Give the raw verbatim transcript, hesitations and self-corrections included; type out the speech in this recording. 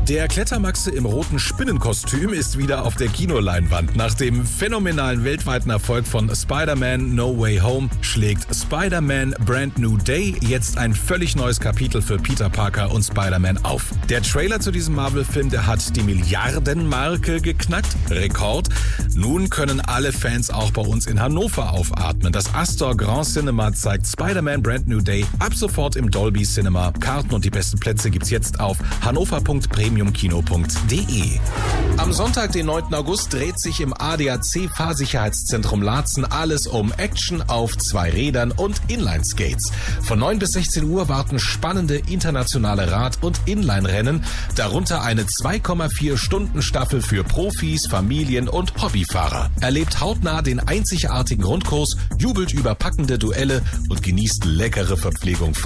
Der Klettermaxe im roten Spinnenkostüm ist wieder auf der Kinoleinwand. Nach dem phänomenalen weltweiten Erfolg von Spider-Man No Way Home schlägt Spider-Man Brand New Day jetzt ein völlig neues Kapitel für Peter Parker und Spider-Man auf. Der Trailer zu diesem Marvel-Film, der hat die Milliardenmarke geknackt. Rekord. Nun können alle Fans auch bei uns in Hannover aufatmen. Das Astor Grand Cinema zeigt Spider-Man Brand New Day ab sofort im Dolby Cinema. Karten und die besten Plätze gibt's jetzt auf hannover punkt premiumkino punkt de. Am Sonntag, den neunten August, dreht sich im A D A C Fahrsicherheitszentrum Laatzen alles um Action auf zwei Rädern und Inline-Skates. Von neun bis sechzehn Uhr warten spannende internationale Rad- und Inline-Rennen, darunter eine zwei Komma vier Stunden Staffel für Profis, Familien und Hobbyfahrer. Erlebt hautnah den einzigartigen Rundkurs, jubelt über packende Duelle und genießt leckere Verpflegung